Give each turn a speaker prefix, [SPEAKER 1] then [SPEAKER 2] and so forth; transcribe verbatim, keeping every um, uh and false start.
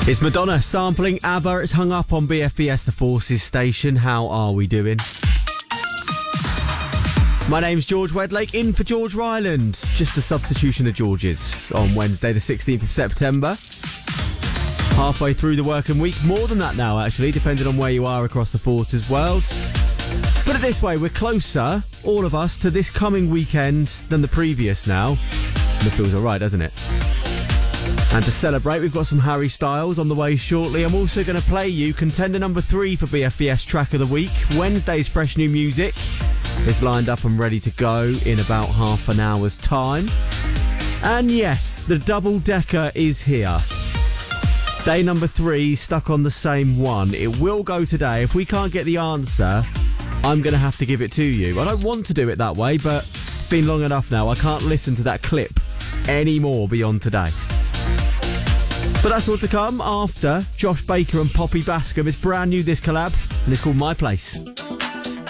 [SPEAKER 1] It's Madonna sampling ABBA. It's hung up on B F B S The Forces station. How are we doing? My name's George Wedlake, in for George Ryland. Just a substitution of George's on Wednesday the sixteenth of September. Halfway through the working week. More than that now, actually, depending on where you are across the Forces world. Put it this way, we're closer, all of us, to this coming weekend than the previous now. And it feels alright, doesn't it? And to celebrate, we've got some Harry Styles on the way shortly. I'm also going to play you contender number three for B F B S Track of the Week. Wednesday's fresh new music is lined up and ready to go in about half an hour's time. And yes, the double-decker is here. Day number three, stuck on the same one. It will go today. If we can't get the answer, I'm going to have to give it to you. I don't want to do it that way, but it's been long enough now. I can't listen to that clip anymore beyond today. But that's all to come after Josh Baker and Poppy Bascom. It's brand new, this collab, and it's called My Place.